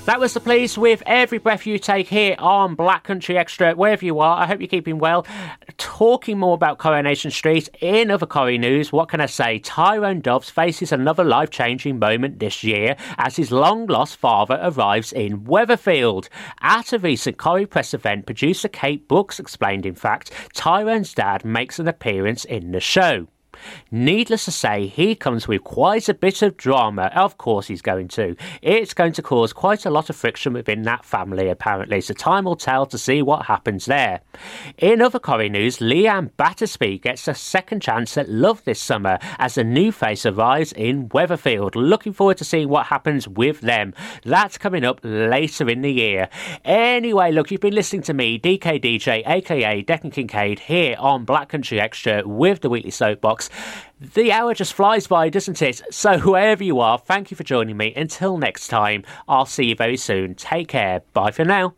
That was The Police with Every Breath You Take here on Black Country Extra. Wherever you are, I hope you're keeping well. Talking more about Coronation Street, in other Corrie news, what can I say? Tyrone Dobbs faces another life-changing moment this year as his long-lost father arrives in Weatherfield. At a recent Corrie press event, producer Kate Brooks explained, in fact, Tyrone's dad makes an appearance in the show. Needless to say, he comes with quite a bit of drama. Of course he's going to. It's going to cause quite a lot of friction within that family, apparently, so time will tell to see what happens there. In other Corrie news, Leanne Battersby gets a second chance at love this summer as a new face arrives in Weatherfield. Looking forward to seeing what happens with them. That's coming up later in the year. Anyway, look, you've been listening to me, DKDJ, aka Declan Kincaid, here on Black Country Extra with the Weekly Soapbox. The hour just flies by, doesn't it? So whoever you are, thank you for joining me. Until next time, I'll see you very soon. Take care. Bye for now.